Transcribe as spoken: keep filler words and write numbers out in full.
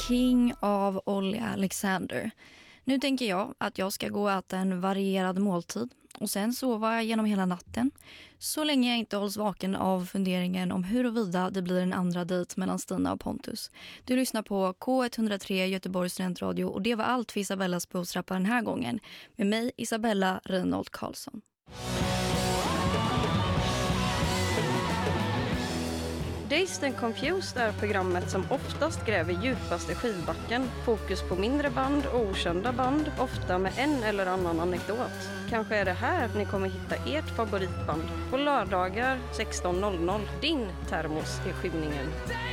King av Olly Alexander. Nu tänker jag att jag ska gå och äta en varierad måltid och sen sova genom hela natten. Så länge jag inte hålls vaken av funderingen om huruvida det blir en andra dejt mellan Stina och Pontus. Du lyssnar på K ett noll tre Göteborgs studentradio och det var allt för Isabellas behovsrappa den här gången. Med mig Isabella Reinhold Karlsson. Dazed and Confused är programmet som oftast gräver djupaste skivbacken. Fokus på mindre band och okända band, ofta med en eller annan anekdot. Kanske är det här ni kommer hitta ert favoritband. På lördagar sexton noll noll. Din termos i skymningen.